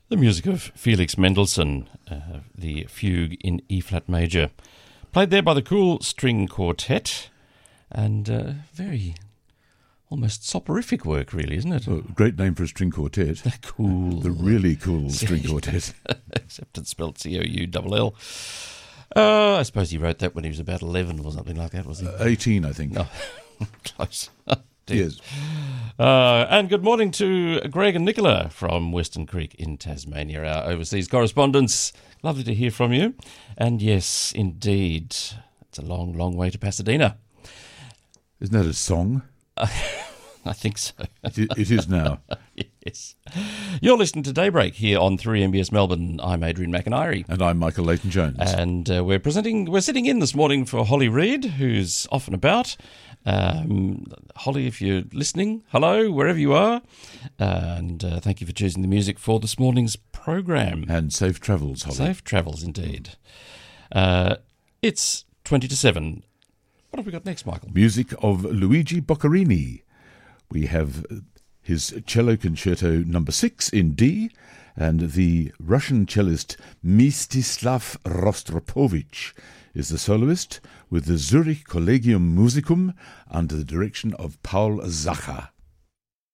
The music of Felix Mendelssohn, the fugue in E-flat major, played there by the Cool String Quartet, and very almost soporific work, really, isn't it? Well, great name for a string quartet. The cool. The really cool string quartet. Except it's spelled C-O-U-L-L. I suppose he wrote that when he was about 11 or something like that, was he? 18, I think. No, close. Yes. And good morning to Greg and Nicola from Western Creek in Tasmania, our overseas correspondents. Lovely to hear from you. And yes, indeed, it's a long, long way to Pasadena. Isn't that a song? I think so. It is now. Yes. You're listening to Daybreak here on 3MBS Melbourne. I'm Adrian McIntyre. And I'm Michael Leighton-Jones. And we're sitting in this morning for Holly Reid, who's off and about. Holly, if you're listening, hello, wherever you are. And thank you for choosing the music for this morning's program. And safe travels, Holly. Safe travels, indeed. It's 20 to 7. What have we got next, Michael? Music of Luigi Boccherini. We have his Cello Concerto No. 6 in D, and the Russian cellist Mstislav Rostropovich is the soloist, with the Zurich Collegium Musicum under the direction of Paul Zacher.